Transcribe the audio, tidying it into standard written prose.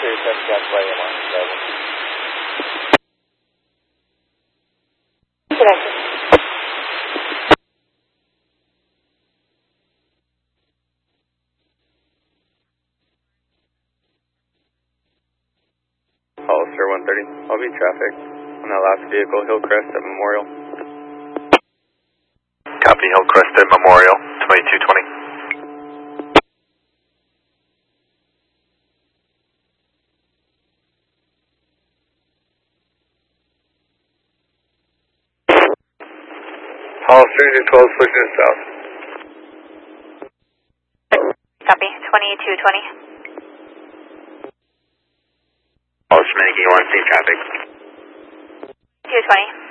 Sirius F by MR 7. Connected. Hollister 130, I'll be traffic on that last vehicle, Hillcrest at Memorial. Copy, Hillcrest at Memorial, 2220. Hollister 212, pushing south. Copy, 2220. Hollister making 1, safe traffic. 220.